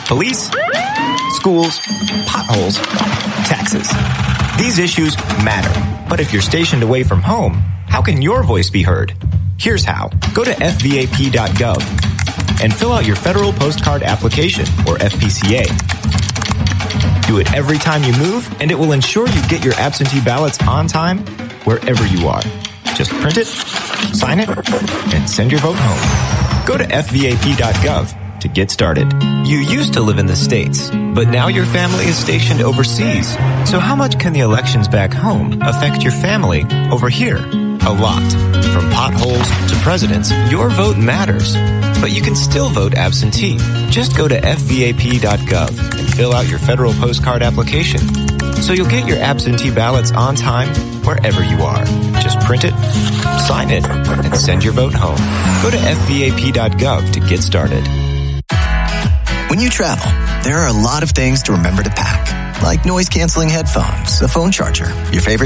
Police, schools, potholes, taxes. These issues matter. But if you're stationed away from home, how can your voice be heard? Here's how. Go to fvap.gov and fill out your federal postcard application, or FPCA. Do it every time you move, and it will ensure you get your absentee ballots on time wherever you are. Just print it, sign it, and send your vote home. Go to fvap.gov to get started. You used to live in the States, but now your family is stationed overseas. So how much can the elections back home affect your family over here? A lot. From potholes to presidents, your vote matters. But you can still vote absentee. Just go to fvap.gov and fill out your federal postcard application. So you'll get your absentee ballots on time wherever you are. Just print it, sign it, and send your vote home. Go to fvap.gov to get started. When you travel, there are a lot of things to remember to pack, like noise-canceling headphones, a phone charger, your favorite